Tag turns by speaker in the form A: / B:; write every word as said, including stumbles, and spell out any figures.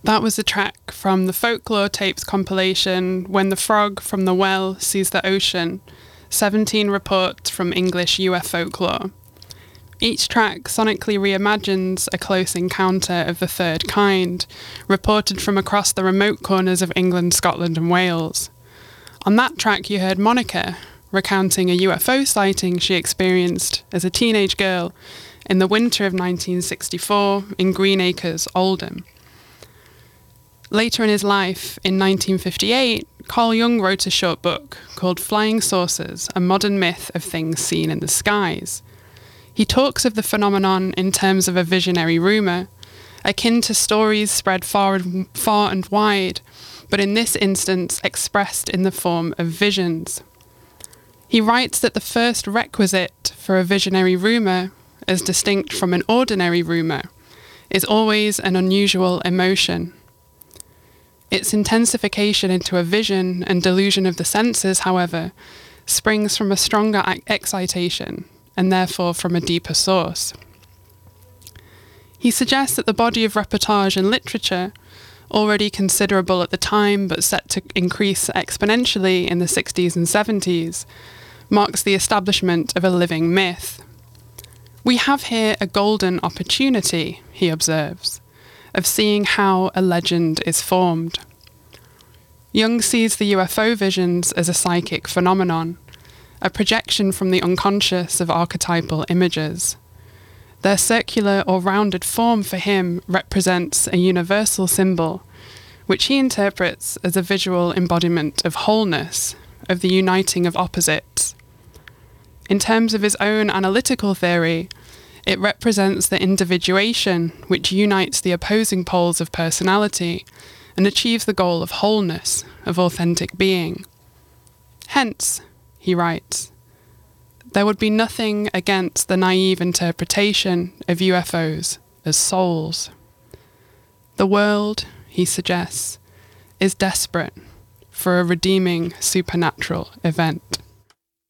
A: That was a track from the Folklore Tapes compilation When the Frog from the Well Sees the Ocean, seventeen reports from English U F folklore. Each track sonically reimagines a close encounter of the third kind, reported from across the remote corners of England, Scotland and Wales. On that track you heard Monica, recounting a U F O sighting she experienced as a teenage girl in the winter of nineteen sixty-four in Greenacres, Oldham. Later in his life, in nineteen fifty-eight, Carl Jung wrote a short book called Flying Saucers, A Modern Myth of Things Seen in the Skies. He talks of the phenomenon in terms of a visionary rumour, akin to stories spread far and, far and wide, but in this instance expressed in the form of visions. He writes that the first requisite for a visionary rumour, as distinct from an ordinary rumour, is always an unusual emotion. Its intensification into a vision and delusion of the senses, however, springs from a stronger excitation, and therefore from a deeper source. He suggests that the body of reportage and literature, already considerable at the time but set to increase exponentially in the sixties and seventies, marks the establishment of a living myth. We have here a golden opportunity, he observes, of seeing how a legend is formed. Jung sees the U F O visions as a psychic phenomenon, a projection from the unconscious of archetypal images. Their circular or rounded form for him represents a universal symbol, which he interprets as a visual embodiment of wholeness, of the uniting of opposites. In terms of his own analytical theory, it represents the individuation which unites the opposing poles of personality and achieves the goal of wholeness, of authentic being. Hence, he writes, there would be nothing against the naive interpretation of U F Os as souls. The world, he suggests, is desperate for a redeeming supernatural event.